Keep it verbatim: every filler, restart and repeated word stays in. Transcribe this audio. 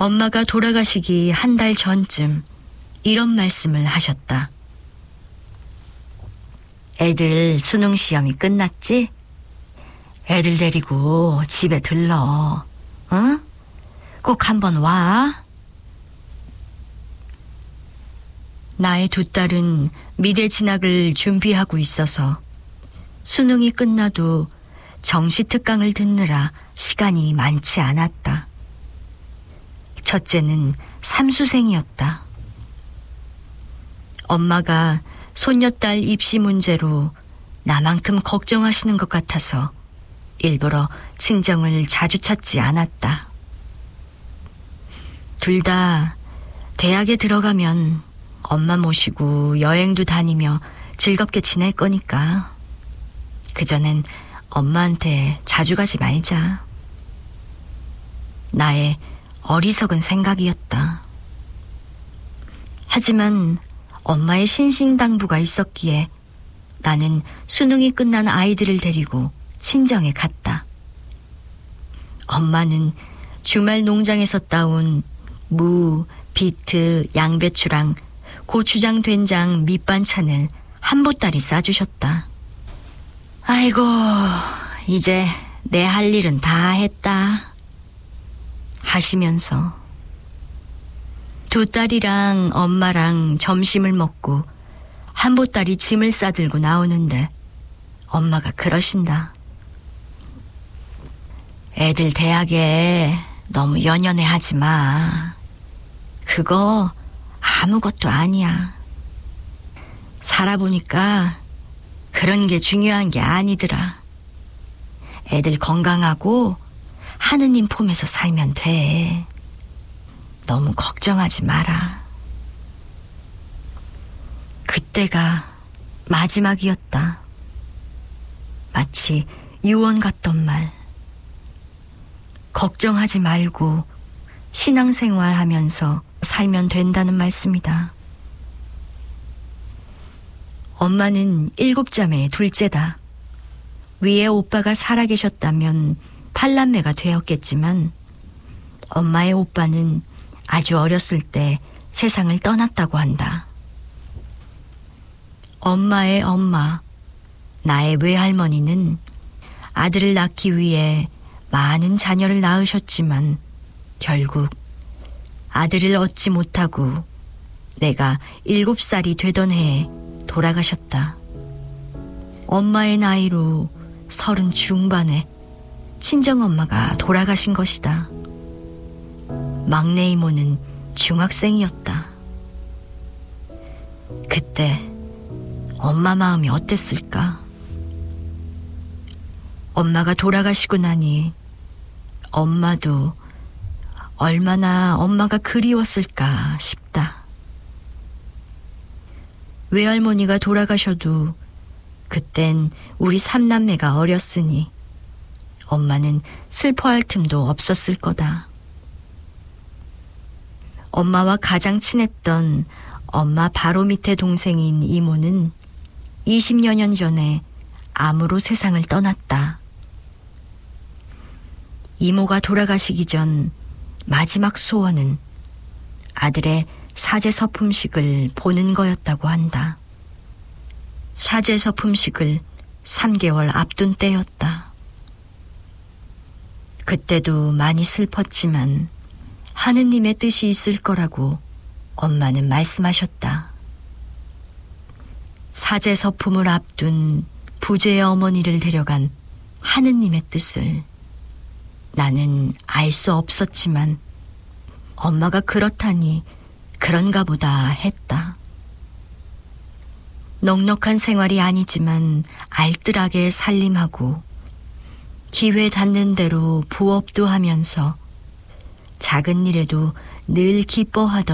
엄마가 돌아가시기 한 달 전쯤 이런 말씀을 하셨다. 애들 수능 시험이 끝났지? 애들 데리고 집에 들러. 응? 꼭 한번 와. 나의 두 딸은 미대 진학을 준비하고 있어서 수능이 끝나도 정시 특강을 듣느라 시간이 많지 않았다. 첫째는 삼수생이었다. 엄마가 손녀딸 입시 문제로 나만큼 걱정하시는 것 같아서 일부러 친정을 자주 찾지 않았다. 둘 다 대학에 들어가면 엄마 모시고 여행도 다니며 즐겁게 지낼 거니까 그전엔 엄마한테 자주 가지 말자. 나의 어리석은 생각이었다. 하지만 엄마의 신신당부가 있었기에 나는 수능이 끝난 아이들을 데리고 친정에 갔다. 엄마는 주말 농장에서 따온 무, 비트, 양배추랑 고추장, 된장, 밑반찬을 한 보따리 싸주셨다. 아이고, 이제 내 할 일은 다 했다 하시면서 두 딸이랑 엄마랑 점심을 먹고 한 보따리 짐을 싸들고 나오는데 엄마가 그러신다. 애들 대학에 너무 연연해 하지 마. 그거 아무것도 아니야. 살아보니까 그런 게 중요한 게 아니더라. 애들 건강하고 하느님 품에서 살면 돼. 너무 걱정하지 마라. 그때가 마지막이었다. 마치 유언 같던 말. 걱정하지 말고 신앙생활 하면서 살면 된다는 말씀이다. 엄마는 일곱 자매의 둘째다. 위에 오빠가 살아계셨다면 팔남매가 되었겠지만 엄마의 오빠는 아주 어렸을 때 세상을 떠났다고 한다. 엄마의 엄마, 나의 외할머니는 아들을 낳기 위해 많은 자녀를 낳으셨지만 결국 아들을 얻지 못하고 내가 일곱 살이 되던 해에 돌아가셨다. 엄마의 나이로 서른 중반에 친정엄마가 돌아가신 것이다. 막내 이모는 중학생이었다. 그때 엄마 마음이 어땠을까? 엄마가 돌아가시고 나니 엄마도 얼마나 엄마가 그리웠을까 싶다. 외할머니가 돌아가셔도 그땐 우리 삼남매가 어렸으니 엄마는 슬퍼할 틈도 없었을 거다. 엄마와 가장 친했던 엄마 바로 밑에 동생인 이모는 이십여 년 전에 암으로 세상을 떠났다. 이모가 돌아가시기 전 마지막 소원은 아들의 사제 서품식을 보는 거였다고 한다. 사제 서품식을 삼 개월 앞둔 때였다. 그때도 많이 슬펐지만 하느님의 뜻이 있을 거라고 엄마는 말씀하셨다. 사제 서품을 앞둔 부재의 어머니를 데려간 하느님의 뜻을 나는 알 수 없었지만 엄마가 그렇다니 그런가 보다 했다. 넉넉한 생활이 아니지만 알뜰하게 살림하고 기회 닿는 대로 부업도 하면서 작은 일에도 늘 기뻐하던